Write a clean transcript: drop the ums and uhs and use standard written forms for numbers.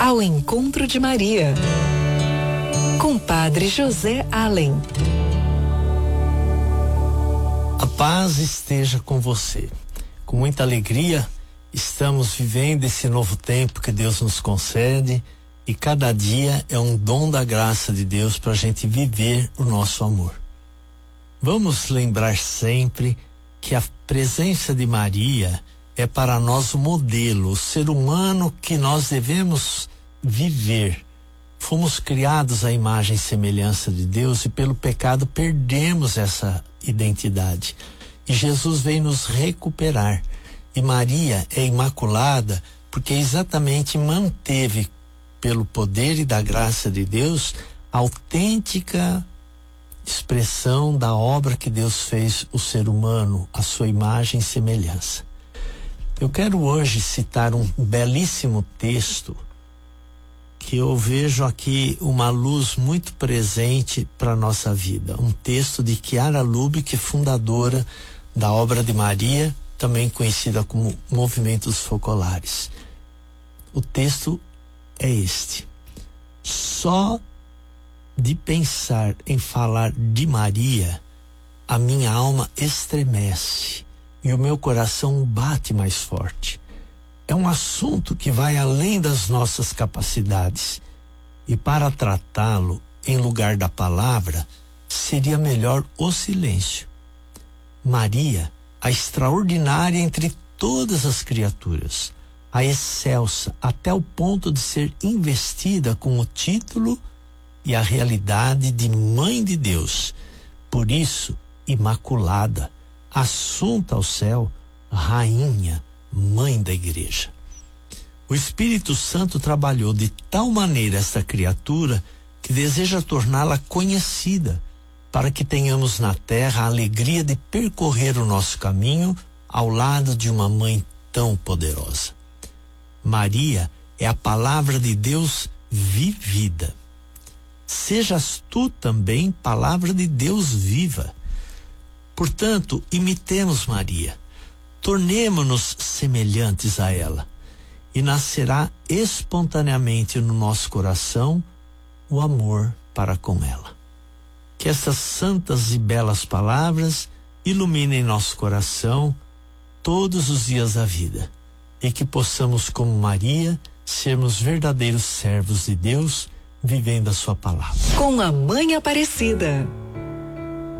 ao encontro de Maria, com Padre José Allen. A paz esteja com você. Com muita alegria, estamos vivendo esse novo tempo que Deus nos concede, e cada dia é um dom da graça de Deus para a gente viver o nosso amor. Vamos lembrar sempre que a presença de Maria é para nós o modelo, o ser humano que nós devemos viver. Fomos criados à imagem e semelhança de Deus e pelo pecado perdemos essa identidade. E Jesus veio nos recuperar. E Maria é imaculada porque exatamente manteve, pelo poder e da graça de Deus, a autêntica expressão da obra que Deus fez o ser humano, a sua imagem e semelhança. Eu quero hoje citar um belíssimo texto que eu vejo aqui uma luz muito presente para a nossa vida. Um texto de Chiara Lubich, fundadora da Obra de Maria, também conhecida como Movimentos Focolares. O texto é este: só de pensar em falar de Maria, a minha alma estremece e o meu coração bate mais forte. É um assunto que vai além das nossas capacidades, e para tratá-lo em lugar da palavra, seria melhor o silêncio. Maria, a extraordinária entre todas as criaturas, a excelsa até o ponto de ser investida com o título e a realidade de Mãe de Deus, por isso imaculada, assunta ao céu, rainha, mãe da igreja. O Espírito Santo trabalhou de tal maneira esta criatura que deseja torná-la conhecida, para que tenhamos na terra a alegria de percorrer o nosso caminho ao lado de uma mãe tão poderosa. Maria é a palavra de Deus vivida. Sejas tu também palavra de Deus viva. Portanto, imitemos Maria, tornemo-nos semelhantes a ela, e nascerá espontaneamente no nosso coração o amor para com ela. Que essas santas e belas palavras iluminem nosso coração todos os dias da vida, e que possamos, como Maria, sermos verdadeiros servos de Deus, vivendo a sua palavra. Com a Mãe Aparecida.